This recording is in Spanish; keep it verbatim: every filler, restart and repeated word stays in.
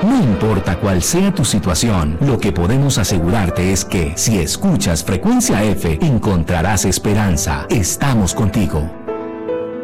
No importa cuál sea tu situación, lo que podemos asegurarte es que si escuchas Frecuencia F, encontrarás esperanza. Estamos contigo.